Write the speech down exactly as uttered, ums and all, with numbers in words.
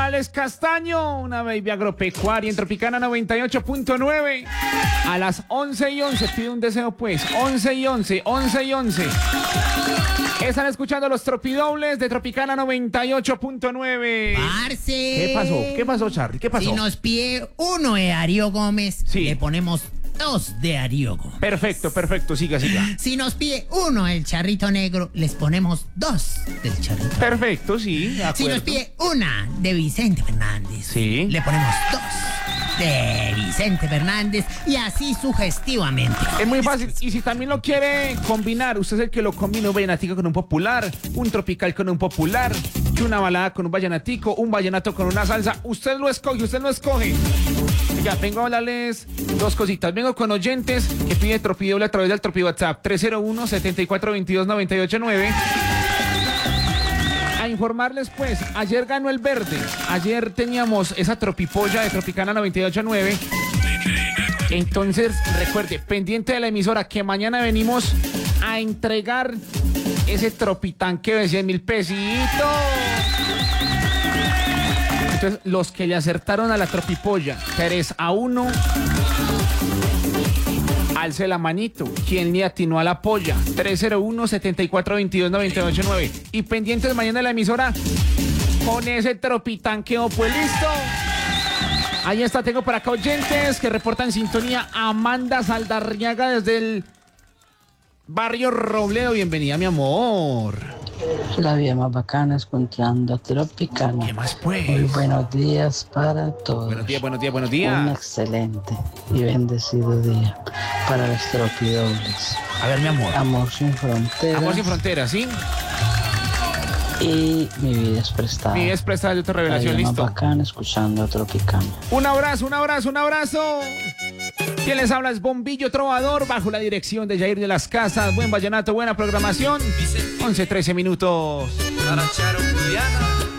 Alex Castaño, una baby agropecuaria en Tropicana noventa y ocho punto nueve. A las once y once, pide un deseo pues, once y once, once y once. Están escuchando los tropidobles de Tropicana noventa y ocho punto nueve. Parce. ¿Qué pasó? ¿Qué pasó, Charlie? ¿Qué pasó? Si nos pide uno de Darío Gómez, sí, le ponemos dos de Darío Gómez. Perfecto, perfecto, siga, siga. Si nos pide uno del Charrito Negro, les ponemos dos del Charrito Negro. Perfecto, sí, de acuerdo. Si nos pide una de Vicente Fernández, sí, le ponemos dos de Vicente Fernández y así sugestivamente. Es muy fácil. Y si también lo quiere combinar, usted es el que lo combina, un vallenatico con un popular, un tropical con un popular, que una balada con un vallenatico, un vallenato con una salsa. Usted lo escoge, usted lo escoge. Ya, vengo a hablarles dos cositas. Vengo con oyentes que pide tropidoble a través del tropi WhatsApp tres cero uno, siete cuatro dos dos, nueve ocho nueve. A informarles pues, ayer ganó el verde. Ayer teníamos esa tropipolla de Tropicana noventa y ocho punto nueve. Entonces, recuerde, pendiente de la emisora, que mañana venimos a entregar ese tropitanque de cien mil pesitos. Entonces, los que le acertaron a la tropipolla, tres a uno, alce la manito. ¿Quién le atinó a la polla? tres cero uno, siete cuatro dos dos, nueve ocho nueve. Y pendientes mañana de la emisora con ese tropitanqueo, pues listo. Ahí está, tengo por acá oyentes que reportan sintonía. Amanda Saldarriaga desde el barrio Robledo. Bienvenida, mi amor. La vida más bacana escuchando Tropicana. ¿Qué más pues? Muy buenos días para todos. Buenos días, buenos días, buenos días. Un excelente y bendecido día para los tropidobles. A ver, mi amor. Amor sin fronteras. Amor sin fronteras, ¿sí? Y mi vida es prestada. Mi vida es prestada de tu revelación, la vida listo. Más bacana escuchando Tropicana. Un abrazo, un abrazo, un abrazo. Quien les habla es Bombillo Trovador, bajo la dirección de Jair de las Casas. Buen vallenato, buena programación. once, trece minutos. Para Charo Juliana.